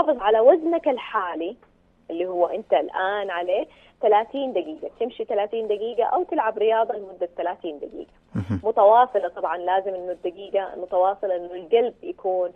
تحافظ على وزنك الحالي اللي هو أنت الآن عليه 30 دقيقة، تمشي 30 دقيقة أو تلعب رياضة لمدة 30 دقيقة متواصلة. طبعا لازم إنه الدقيقة متواصلة، إنه القلب يكون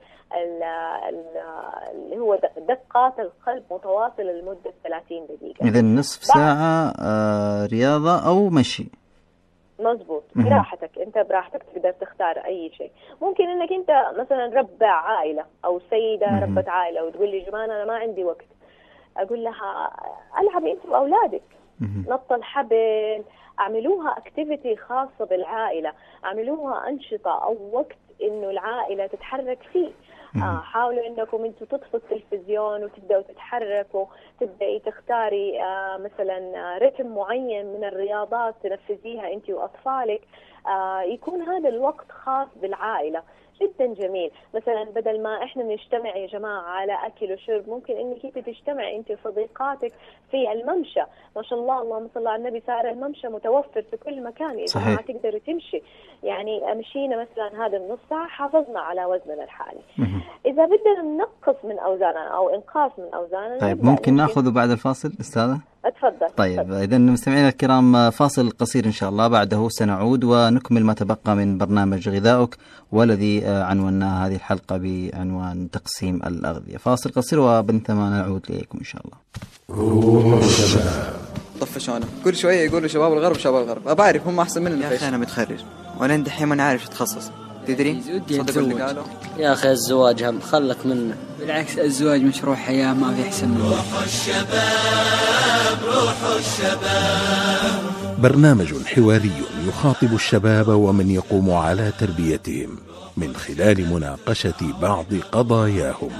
اللي هو دقات القلب متواصلة لمدة 30 دقيقة. إذا نصف ساعة رياضة أو مشي. مزبوط، براحتك انت، براحتك تقدر تختار اي شيء. ممكن انك انت مثلا رب عائله او سيده ربة عائله وتقول لي جمانة انا ما عندي وقت، اقول لها العبي انت واولادك، نط الحبل، اعملوها اكتيفيتي خاصه بالعائله، اعملوها انشطه او وقت انه العائله تتحرك فيه. حاولوا انكم انتم تطفوا التلفزيون وتبداوا تتحركوا، تبداي تختاري مثلا رتم معين من الرياضات تنفذيها انت واطفالك. يكون هذا الوقت خاص بالعائله، جدا جميل. مثلا بدل ما احنا نجتمع يا جماعه على اكل وشرب، ممكن انك انت تجتمعي انت وصديقاتك في الممشى. ما شاء الله، اللهم صل على النبي، صار الممشى متوفر في كل مكان يا جماعه، تقدروا تمشي. يعني مشينا مثلا هذا النص ساعه، حافظنا على وزننا الحالي. اذا بدنا ننقص من اوزاننا او انقاص من اوزاننا، طيب ممكن ناخذه بعد الفاصل استاذه؟ اتفضل. طيب إذا مستمعينا الكرام، فاصل قصير إن شاء الله، بعده سنعود ونكمل ما تبقى من برنامج غذائك، والذي عنونا هذه الحلقة بعنوان تقسيم الأغذية. فاصل قصير ومن ثم نعود إليكم إن شاء الله. روح الشباب. طفشونا كل شوية يقولوا شباب الغرب شباب الغرب، أبى أعرف هم أحسن مننا. يا أخي أنا متخرج وأنا دحين ما عارف أتخصص، تدري؟ صدق اللي قالوا يا أخي الزواج هم خلك منه. بالعكس الزواج مشروع حياة ما في أحسن منه. روح الشباب روح الشباب. برنامج حواري يخاطب الشباب ومن يقوم على تربيتهم من خلال مناقشة بعض قضاياهم.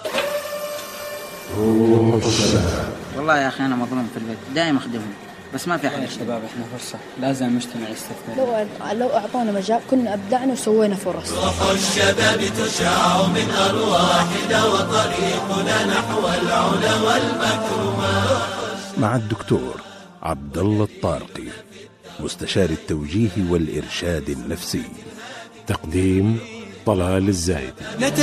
روح الشباب. والله يا أخي أنا مظلوم في البيت، دائما أخدمهم بس ما في حل. الشباب إحنا فرصة، لازم المجتمع يستثمر. لو أعطونا مجال كنا أبدعنا وسوينا فرص. روح الشباب تشع من أرواحنا وطريقنا نحو العلا والمكرمات. مع الدكتور عبد الله الطارقي، مستشار التوجيه والإرشاد النفسي. تقديم طلال الزايد.